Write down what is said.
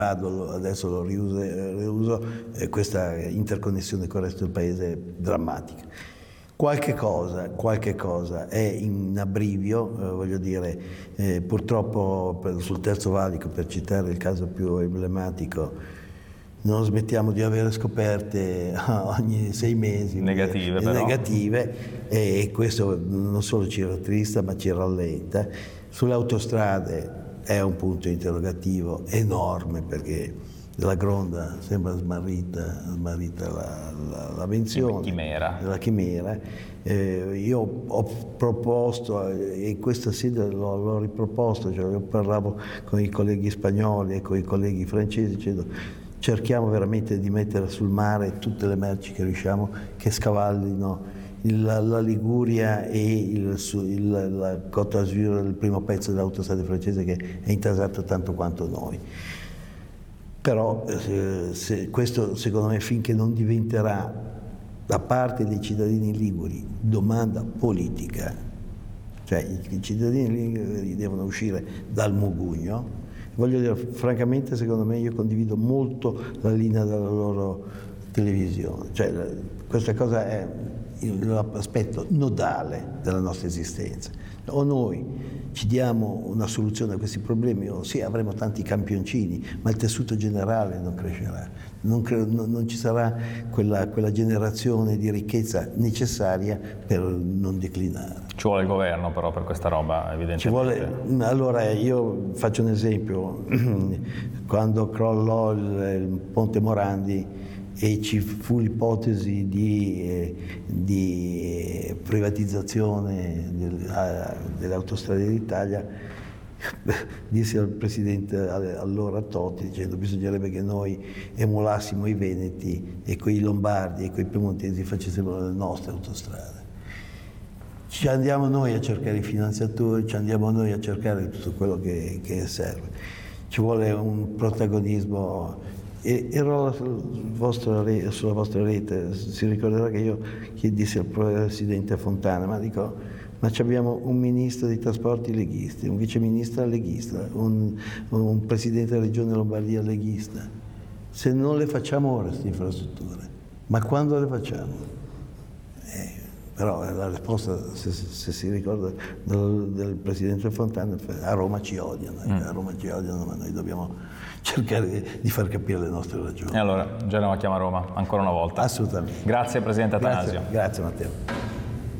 adesso lo riuso, questa interconnessione con il resto del paese è drammatica. Qualche cosa è in abbrivio, voglio dire, purtroppo sul Terzo Valico, per citare il caso più emblematico, non smettiamo di avere scoperte ogni 6 mesi negative, e questo non solo ci rattrista ma ci rallenta. Sulle autostrade è un punto interrogativo enorme, perché la Gronda sembra smarrita la menzione, la chimera. Io ho proposto, e in questa sede l'ho riproposto, cioè io parlavo con i colleghi spagnoli e con i colleghi francesi dicendo: cerchiamo veramente di mettere sul mare tutte le merci che riusciamo, che scavallino la Liguria e la Côte d'Azur, il primo pezzo dell'autostrada francese che è intasato tanto quanto noi. Però questo, secondo me, finché non diventerà da parte dei cittadini liguri domanda politica, cioè i cittadini liguri devono uscire dal mugugno. Voglio dire, francamente, secondo me, io condivido molto la linea della loro televisione, cioè questa cosa è l'aspetto nodale della nostra esistenza. O noi ci diamo una soluzione a questi problemi, o sì, avremo tanti campioncini, ma il tessuto generale non crescerà, non ci sarà quella generazione di ricchezza necessaria per non declinare. Ci vuole il governo però per questa roba, evidentemente. Allora, io faccio un esempio. Quando crollò il Ponte Morandi e ci fu l'ipotesi di privatizzazione delle autostrade d'Italia, dissi al presidente allora Totti, dicendo: bisognerebbe che noi emulassimo i veneti e quei lombardi e quei piemontesi facessimo le nostre autostrade. Ci andiamo noi a cercare i finanziatori, ci andiamo noi a cercare tutto quello che serve. Ci vuole un protagonismo. Ero sulla vostra rete, si ricorderà che io dissi al presidente Fontana: ma abbiamo un ministro dei trasporti leghisti, un viceministro leghista, un presidente della regione Lombardia leghista. Se non le facciamo ora queste infrastrutture, ma quando le facciamo? Però la risposta, se si ricorda, del presidente Fontana: a Roma ci odiano, a Roma ci odiano, ma noi dobbiamo cercare di far capire le nostre ragioni. E allora Genova chiama Roma ancora una volta. Assolutamente. Grazie Presidente Attanasio. Grazie Matteo.